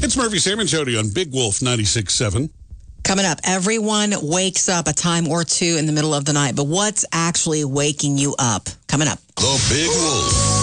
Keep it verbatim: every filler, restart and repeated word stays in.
It's Murphy, Sam, and Jody on Big Wolf ninety-six point seven. Coming up, everyone wakes up a time or two in the middle of the night, but what's actually waking you up? Coming up. The Big Wolf.